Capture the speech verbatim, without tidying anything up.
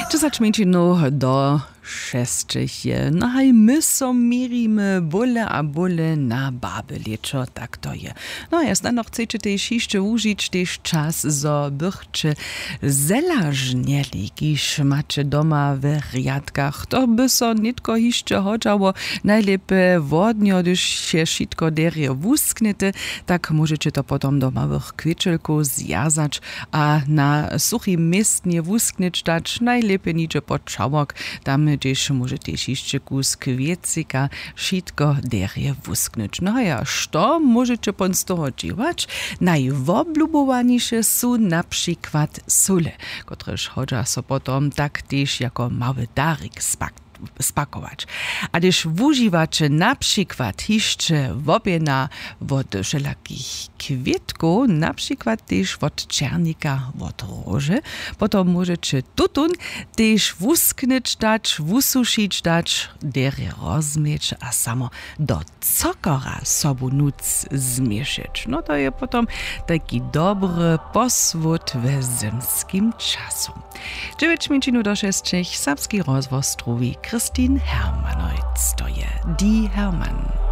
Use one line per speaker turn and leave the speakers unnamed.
Dziesięć minut do šestich je. No haj, my so mirimy bole a bole na baby leczo, tak to je. No jest no chcecie też jeszcze użyć też czas, zo bychcie zelażnieli, kiż macie doma w riadkach. To by so nitko jeszcze chodzało najlepiej wodnio, gdyż się wszystko derie wusknete, tak możecie to potom do małych kwieczelków zjazać, a na suchim miestnie wusknieć dać najlepiej nicze pod czałok, tam gdzieś możecie jeszcze kus kwiecika, wszystko derie wusknąć. No ja, co możecie pan z toho dziwać? Najwoblubowaniejsze są na przykład sole, któreż chodza so potom tak też jako mały darik spakt. spakować. A gdyż używacie na przykład jeszcze wobiena od wszelakich kwietków, na przykład też od czernika, od róży, potom możecie tutun też wusknąć dać, wususzyć dać, dery rozmieć, a samo do cukora sobu nuc zmieszyć. No to jest potom taki dobry poswód w zimskim czasu. dziewięć minut do szestich, serbski rozwoz struwi Christine Hermann. To je Die Hermann.